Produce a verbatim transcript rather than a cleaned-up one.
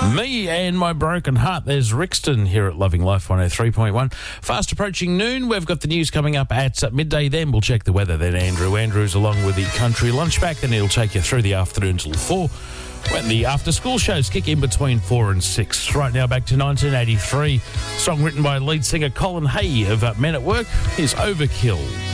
Me and my broken heart. There's Rixton here at Loving Life one oh three point one. Fast approaching noon. We've got the news coming up at midday. Then we'll check the weather. Then Andrew Andrews along with the country lunch back. Then he'll take you through the afternoon till four. When the after-school shows kick in between four and six. Right now back to nineteen eighty-three. Song written by lead singer Colin Hay of uh, Men at Work is Overkill.